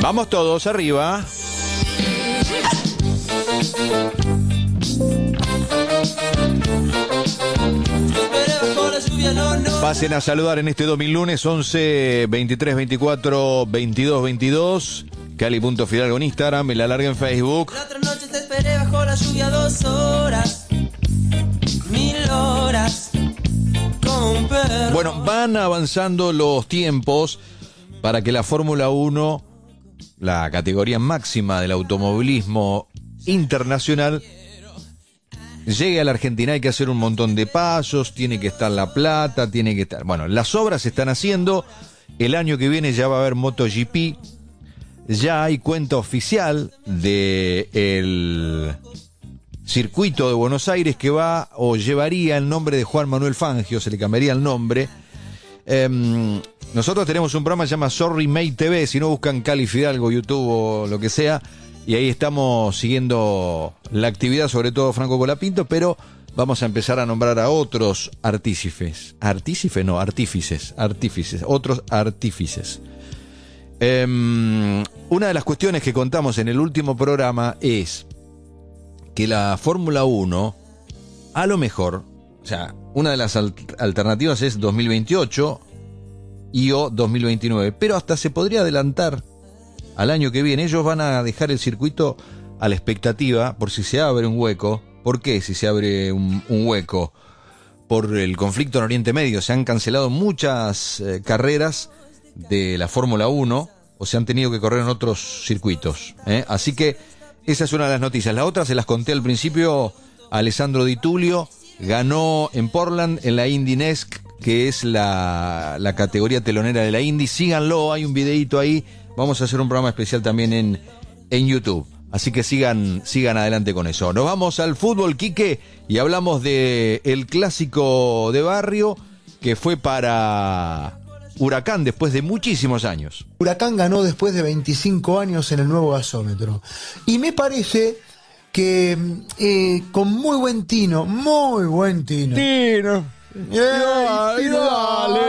Vamos todos arriba. Pasen a saludar en este lunes 11 23 24 22 22. Cali.Fidalgo en Instagram, me la larga en Facebook. La otra noche te esperé bajo la lluvia 2 horas, 1000 horas, como un perro. Bueno, van avanzando los tiempos para que la Fórmula 1, la categoría máxima del automovilismo internacional, llegue a la Argentina. Hay que hacer un montón de pasos, tiene que estar La Plata, tiene que estar... Bueno, las obras se están haciendo. El año que viene ya va a haber MotoGP. Ya hay cuenta oficial del circuito de Buenos Aires que va o llevaría el nombre de Juan Manuel Fangio, se le cambiaría el nombre. Nosotros tenemos un programa que se llama Sorry Mate TV, si no buscan Cali Fidalgo, YouTube o lo que sea, y ahí estamos siguiendo la actividad, sobre todo Franco Colapinto, pero vamos a empezar a nombrar a otros artífices. Otros artífices. Una de las cuestiones que contamos en el último programa es que la Fórmula 1, a lo mejor, o sea, una de las alternativas es 2028 y o 2029, pero hasta se podría adelantar al año que viene. Ellos van a dejar el circuito a la expectativa por si se abre un hueco. ¿Por qué si se abre un hueco? Por el conflicto en Oriente Medio. Se han cancelado muchas carreras de la Fórmula 1 o se han tenido que correr en otros circuitos, Así que esa es una de las noticias. La otra se las conté al principio. Alessandro Di Tullio ganó en Portland en la Indy NESC, que es la categoría telonera de la Indy. Síganlo, hay un videito ahí. Vamos a hacer un programa especial también en YouTube. Así que sigan adelante con eso. Nos vamos al fútbol, Quique, y hablamos de el clásico de barrio que fue para Huracán después de muchísimos años. Huracán ganó después de 25 años en el nuevo gasómetro. Y me parece que con muy buen tino. Tino. Dale.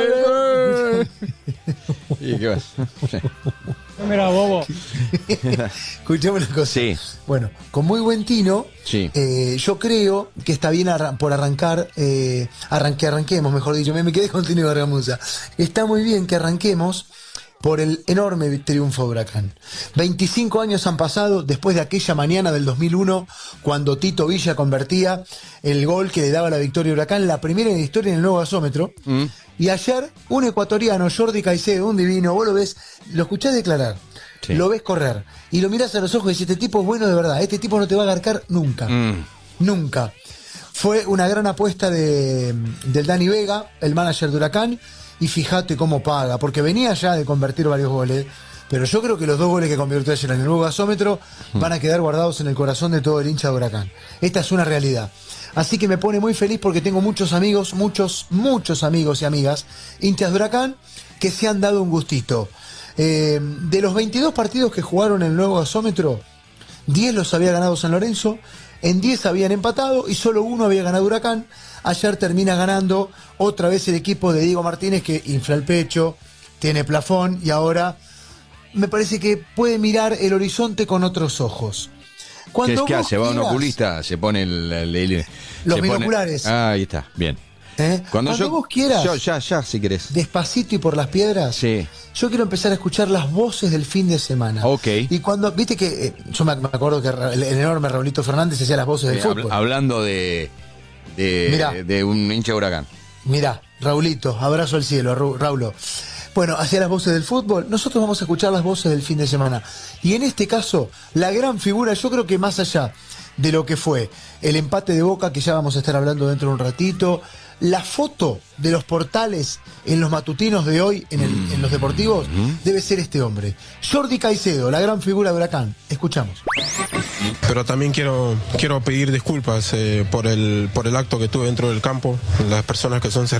¿Y qué vas? Mira, bobo. Escuchame una cosa. Sí. Bueno, con muy buen tino, Sí. yo creo que está bien por arrancar, arranquemos, mejor dicho, me quedé con Tino Gargamusa. Está muy bien que arranquemos por el enorme triunfo de Huracán. 25 años han pasado después de aquella mañana del 2001, cuando Tito Villa convertía el gol que le daba la victoria a Huracán, la primera en la historia en el nuevo gasómetro. Y ayer, un ecuatoriano, Jordi Caicedo, un divino, vos lo ves, lo escuchás declarar, sí, lo ves correr, y lo mirás a los ojos y decís, este tipo es bueno de verdad, este tipo no te va a agarcar nunca. Nunca. Fue una gran apuesta del Dani Vega, el manager de Huracán, y fíjate cómo paga, porque venía ya de convertir varios goles, pero yo creo que los 2 goles que convirtió ayer en el nuevo gasómetro van a quedar guardados en el corazón de todo el hincha de Huracán. Esta es una realidad. Así que me pone muy feliz porque tengo muchos amigos, muchos amigos y amigas, hinchas de Huracán, que se han dado un gustito. De los 22 partidos que jugaron en el nuevo gasómetro, 10 los había ganado San Lorenzo, en 10 habían empatado y solo 1 había ganado Huracán. Ayer termina ganando otra vez el equipo de Diego Martínez, que infla el pecho, tiene plafón y ahora me parece que puede mirar el horizonte con otros ojos. ¿Qué es que hace? Va un oculista, se pone los binoculares. Ahí está, bien. Cuando vos quieras, ya, si querés. Despacito y por las piedras, sí, yo quiero empezar a escuchar las voces del fin de semana. Ok. Y cuando, viste que, yo me acuerdo que el enorme Raulito Fernández hacía las voces del fútbol. Hablando de un hincha de Huracán. Mirá, Raulito, abrazo al cielo, Raulo. Bueno, hacia las voces del fútbol, nosotros vamos a escuchar las voces del fin de semana. Y en este caso, la gran figura, yo creo que más allá de lo que fue el empate de Boca, que ya vamos a estar hablando dentro de un ratito, la foto de los portales en los matutinos de hoy, en los deportivos, debe ser este hombre. Jordi Caicedo, la gran figura de Huracán. Escuchamos. Pero también quiero pedir disculpas por el acto que tuve dentro del campo, las personas que son